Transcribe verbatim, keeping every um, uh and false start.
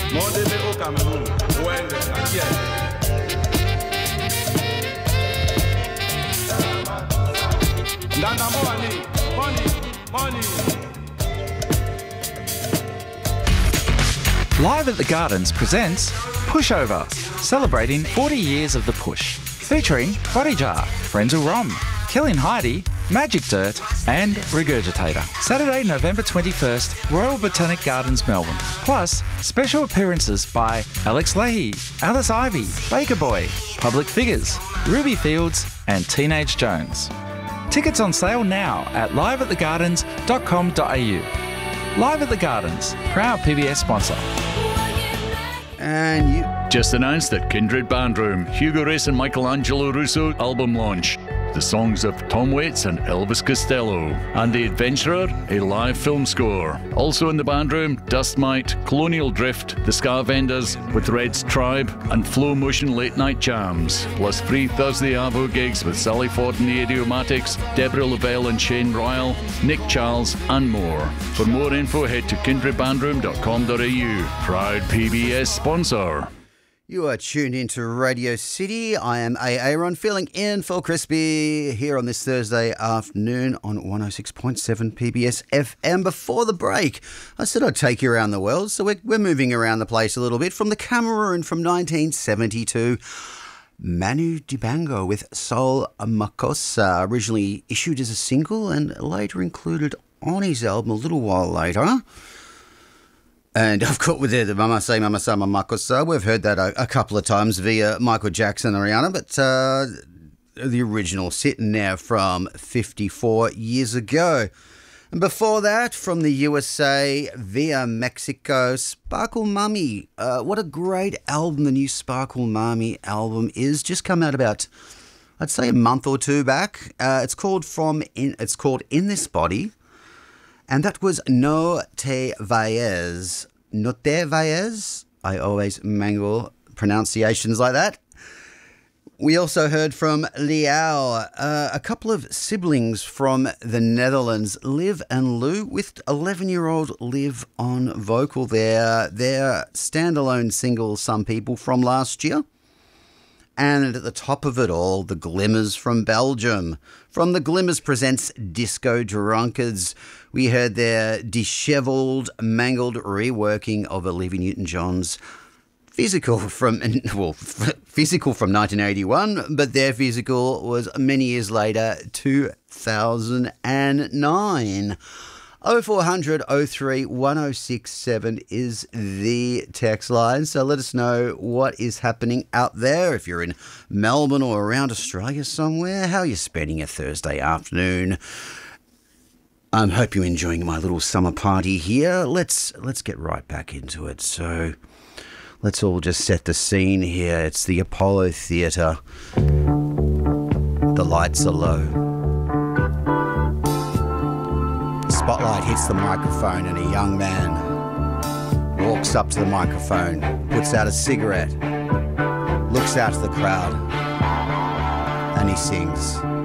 Mondele au Cameroun, Wende, Nakia. Dana money, money, money. Live at the Gardens presents Pushover, celebrating forty years of the push. Featuring Body Jar, Frenzel Rom, Kelly and Heidi, Magic Dirt and Regurgitator. Saturday, November twenty-first, Royal Botanic Gardens, Melbourne. Plus, special appearances by Alex Leahy, Alice Ivy, Baker Boy, Public Figures, Ruby Fields and Teenage Jones. Tickets on sale now at live at the gardens dot com dot a u. Live at the Gardens, proud P B S sponsor. And you just announced at Kindred Bandroom, Hugo Race and Michelangelo Russo album launch. The songs of Tom Waits and Elvis Costello. And The Adventurer, a live film score. Also in the bandroom, Dust Mite, Colonial Drift, The Scar Vendors with Red's Tribe, and Flow Motion Late Night Jams. Plus free Thursday Avo gigs with Sally Ford and the Idiomatics, Deborah Lavelle and Shane Royal, Nick Charles, and more. For more info, head to kindred bandroom dot com dot a u. Proud P B S sponsor. You are tuned into Radio City. I am A. Aaron, filling in for Crispy here on this Thursday afternoon on one oh six point seven P B S F M. Before the break, I said I'd take you around the world, so we're, we're moving around the place a little bit. From the Cameroon from nineteen seventy-two, Manu Dibango with Soul Makossa, originally issued as a single and later included on his album a little while later. And of course, with the, the Mama Say Mama Say Mama Makossa, we've heard that a, a couple of times via Michael Jackson and Rihanna, but uh, the original sitting there from fifty-four years ago. And before that, from the U S A via Mexico, Sparkle Mummy. Uh, what a great album the new Sparkle Mummy album is. Just come out about, I'd say, a month or two back. Uh, it's called from in. It's called In This Body. And that was No Te Vayas. No Te Vayas. I always mangle pronunciations like that. We also heard from Liao, uh, a couple of siblings from the Netherlands, Liv and Lou, with eleven-year-old Liv on vocal there. Their standalone single, Some People, from last year. And at the top of it all, the Glimmers from Belgium. From the Glimmers presents Disco Drunkards. We heard their dishevelled, mangled reworking of Olivia Newton-John's Physical from, well, Physical from nineteen eighty-one, but their Physical was many years later, two thousand nine. oh four hundred oh three one oh six seven is the text line, so let us know what is happening out there. If you're in Melbourne or around Australia somewhere, how are you spending your Thursday afternoon? I um, hope you're enjoying my little summer party here. Let's let's get right back into it. So let's all just set the scene here. It's the Apollo Theatre. The lights are low. Spotlight hits the microphone and a young man walks up to the microphone, puts out a cigarette, looks out to the crowd, and he sings.